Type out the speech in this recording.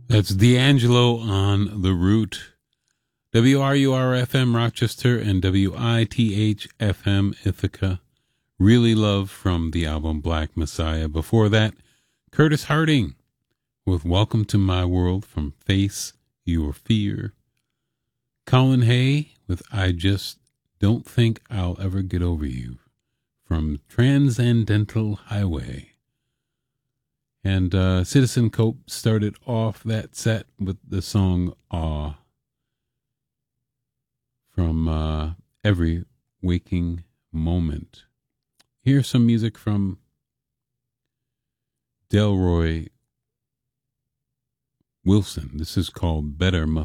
That's D'Angelo on The Root. WRUR-FM Rochester and WITH-FM Ithaca. Really Love from the album Black Messiah. Before that, Curtis Harding with Welcome to My World from Face Your Fear. Colin Hay with I Just Don't Think I'll Ever Get Over You from Transcendental Highway. And Citizen Cope started off that set with the song Awe from Every Waking Moment. Here's some music from Delroy Wilson. This is called Better